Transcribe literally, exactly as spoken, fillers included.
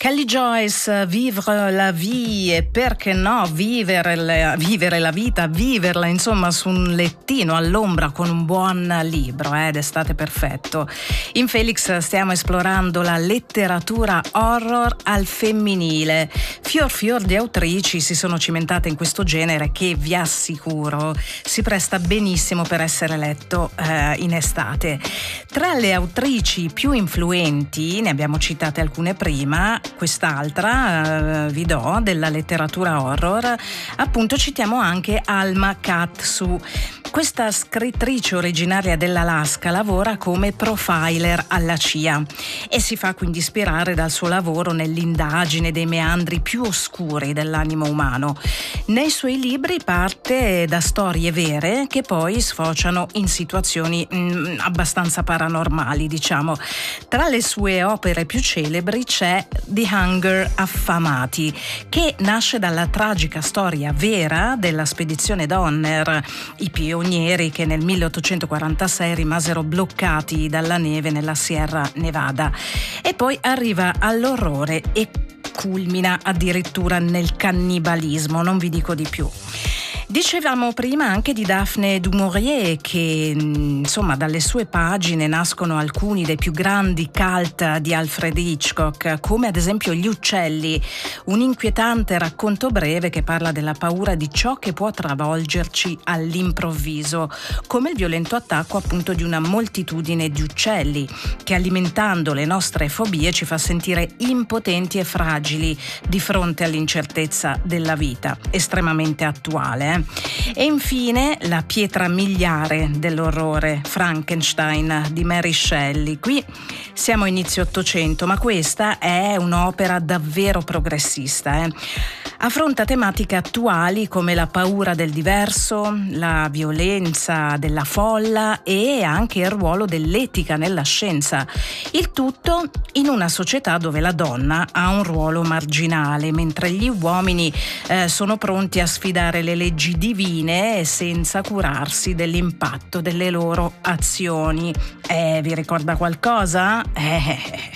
Kelly Joyce, Vivre la vie, e perché no, vivere, le, vivere la vita, viverla insomma su un lettino all'ombra con un buon libro, eh, d'estate perfetto. In Felix stiamo esplorando la letteratura horror al femminile. Fior fior di autrici si sono cimentate in questo genere che, vi assicuro, si presta benissimo per essere letto eh, in estate. Tra le autrici più influenti, ne abbiamo citate alcune prima, quest'altra eh, vi do della letteratura horror, appunto citiamo anche Alma Katsu. Questa scrittrice originaria dell'Alaska lavora come profiler alla C I A e si fa quindi ispirare dal suo lavoro nell'indagine dei meandri più oscuri dell'animo umano. Nei suoi libri parte da storie vere che poi sfociano in situazioni mh, abbastanza paranormali, diciamo. Tra le sue opere più celebri c'è The Hunger Affamati, che nasce dalla tragica storia vera della spedizione Donner, i pionieri che nel milleottocentoquarantasei rimasero bloccati dalla neve nella Sierra Nevada, e poi arriva all'orrore e culmina addirittura nel cannibalismo, non vi dico di più. Dicevamo prima anche di Daphne du Maurier, che insomma dalle sue pagine nascono alcuni dei più grandi cult di Alfred Hitchcock, come ad esempio Gli uccelli, un inquietante racconto breve che parla della paura di ciò che può travolgerci all'improvviso, come il violento attacco appunto di una moltitudine di uccelli che, alimentando le nostre fobie, ci fa sentire impotenti e fragili di fronte all'incertezza della vita, estremamente attuale. Eh? E infine la pietra miliare dell'orrore, Frankenstein di Mary Shelley. Qui siamo inizio Ottocento, ma questa è un'opera davvero progressista. Eh? Affronta tematiche attuali come la paura del diverso, la violenza della folla e anche il ruolo dell'etica nella scienza. Il tutto in una società dove la donna ha un ruolo marginale, mentre gli uomini eh, sono pronti a sfidare le leggi divine senza curarsi dell'impatto delle loro azioni. Eh, vi ricorda qualcosa? Eh.